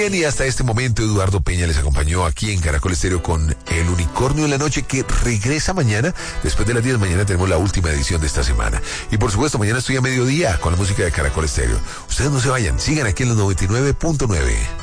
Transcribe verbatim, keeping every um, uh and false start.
Bien, y hasta este momento Eduardo Peña les acompañó aquí en Caracol Estéreo con El Unicornio en la Noche, que regresa mañana. Después de las diez mañana tenemos la última edición de esta semana. Y por supuesto, mañana estoy a mediodía con la música de Caracol Estéreo. Ustedes no se vayan, sigan aquí en los noventa y nueve punto nueve.